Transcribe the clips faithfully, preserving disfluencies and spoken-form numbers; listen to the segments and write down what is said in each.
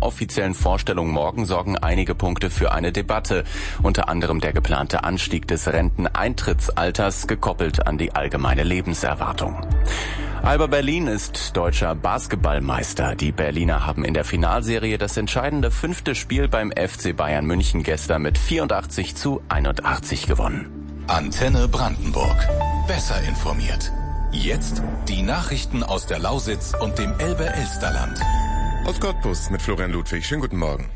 offiziellen Vorstellung morgen sorgen einige Punkte für eine Debatte. Unter anderem der geplante Anstieg des Renteneintrittsalters, gekoppelt an die allgemeine Lebenserwartung. Alba Berlin ist deutscher Basketballmeister. Die Berliner haben in der Finalserie das entscheidende fünfte Spiel beim F C Bayern München gestern mit vierundachtzig zu einundachtzig gewonnen. Antenne Brandenburg. Besser informiert. Jetzt die Nachrichten aus der Lausitz und dem Elbe-Elsterland. Aus Cottbus mit Florian Ludwig. Schönen guten Morgen.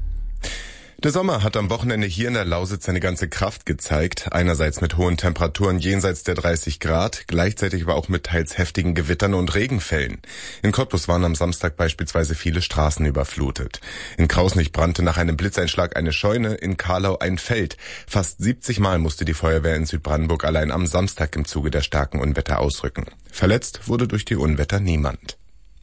Der Sommer hat am Wochenende hier in der Lausitz seine ganze Kraft gezeigt. Einerseits mit hohen Temperaturen jenseits der dreißig Grad, gleichzeitig aber auch mit teils heftigen Gewittern und Regenfällen. In Cottbus waren am Samstag beispielsweise viele Straßen überflutet. In Krausnich brannte nach einem Blitzeinschlag eine Scheune, in Karlau ein Feld. Fast siebzig Mal musste die Feuerwehr in Südbrandenburg allein am Samstag im Zuge der starken Unwetter ausrücken. Verletzt wurde durch die Unwetter niemand.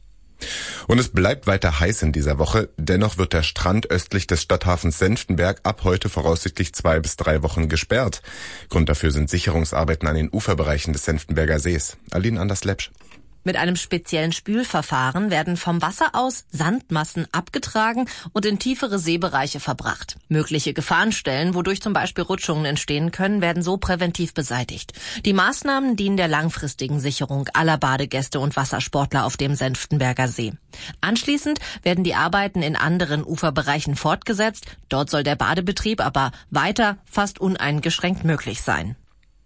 Und es bleibt weiter heiß in dieser Woche. Dennoch wird der Strand östlich des Stadthafens Senftenberg ab heute voraussichtlich zwei bis drei Wochen gesperrt. Grund dafür sind Sicherungsarbeiten an den Uferbereichen des Senftenberger Sees. Aline Anders-Lepsch. Mit einem speziellen Spülverfahren werden vom Wasser aus Sandmassen abgetragen und in tiefere Seebereiche verbracht. Mögliche Gefahrenstellen, wodurch zum Beispiel Rutschungen entstehen können, werden so präventiv beseitigt. Die Maßnahmen dienen der langfristigen Sicherung aller Badegäste und Wassersportler auf dem Senftenberger See. Anschließend werden die Arbeiten in anderen Uferbereichen fortgesetzt. Dort soll der Badebetrieb aber weiter fast uneingeschränkt möglich sein.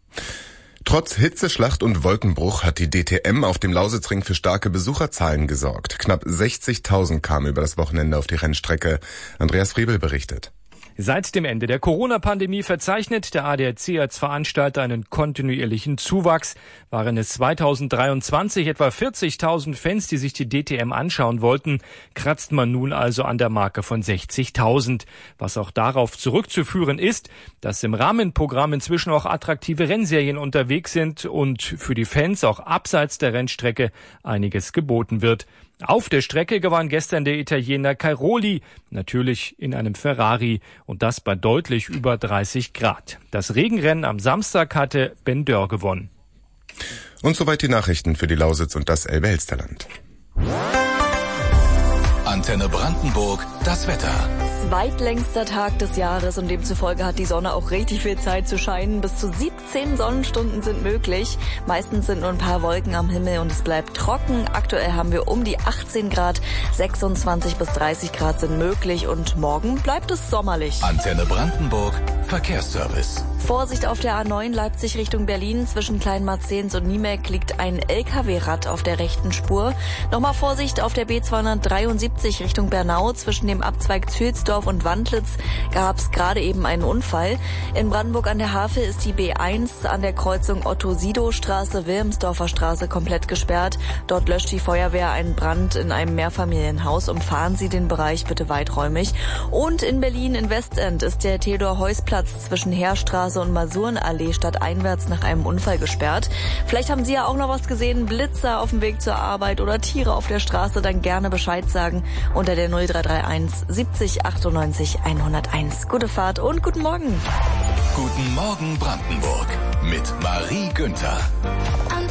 Trotz Hitzeschlacht und Wolkenbruch hat die D T M auf dem Lausitzring für starke Besucherzahlen gesorgt. Knapp sechzigtausend kamen über das Wochenende auf die Rennstrecke. Andreas Friebel berichtet. Seit dem Ende der Corona-Pandemie verzeichnet der A D A C als Veranstalter einen kontinuierlichen Zuwachs. Waren es zweitausenddreiundzwanzig etwa vierzigtausend Fans, die sich die D T M anschauen wollten, kratzt man nun also an der Marke von sechzigtausend. Was auch darauf zurückzuführen ist, dass im Rahmenprogramm inzwischen auch attraktive Rennserien unterwegs sind und für die Fans auch abseits der Rennstrecke einiges geboten wird. Auf der Strecke gewann gestern der Italiener Cairoli, natürlich in einem Ferrari, und das bei deutlich über dreißig Grad. Das Regenrennen am Samstag hatte Ben Dörr gewonnen. Und soweit die Nachrichten für die Lausitz und das Elbe-Elsterland. Antenne Brandenburg, das Wetter. Zweitlängster Tag des Jahres und demzufolge hat die Sonne auch richtig viel Zeit zu scheinen. Bis zu siebzehn Sonnenstunden sind möglich. Meistens sind nur ein paar Wolken am Himmel und es bleibt trocken. Aktuell haben wir um die achtzehn Grad, sechsundzwanzig bis dreißig Grad sind möglich und morgen bleibt es sommerlich. Antenne Brandenburg, Verkehrsservice. Vorsicht auf der A neun Leipzig Richtung Berlin. Zwischen Kleinmarzens und Niemek liegt ein L K W-Rad auf der rechten Spur. Nochmal Vorsicht auf der B zweihundertdreiundsiebzig Richtung Bernau. Zwischen dem Abzweig Zülsdorf und Wandlitz gab es gerade eben einen Unfall. In Brandenburg an der Havel ist die B eins an der Kreuzung Otto-Sido-Straße, Wilhelmsdorfer Straße komplett gesperrt. Dort löscht die Feuerwehr einen Brand in einem Mehrfamilienhaus. Umfahren Sie den Bereich bitte weiträumig. Und in Berlin in Westend ist der Theodor-Heuss-Platz zwischen Heerstraße und Masurenallee stadteinwärts nach einem Unfall gesperrt. Vielleicht haben Sie ja auch noch was gesehen, Blitzer auf dem Weg zur Arbeit oder Tiere auf der Straße, dann gerne Bescheid sagen unter der null drei drei eins siebzig achtundneunzig hunderteins. Gute Fahrt und guten Morgen. Guten Morgen Brandenburg mit Marie Günther.